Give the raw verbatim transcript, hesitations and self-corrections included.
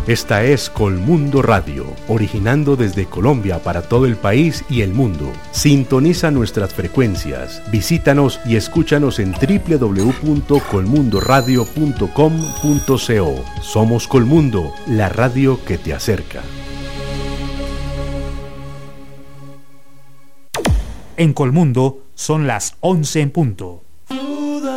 Esta es Colmundo Radio, originando desde Colombia para todo el país y el mundo. Sintoniza nuestras frecuencias, visítanos y escúchanos en doble u doble u doble u punto colmundo radio punto com punto co. Somos Colmundo, la radio que te acerca. En Colmundo son las once en punto.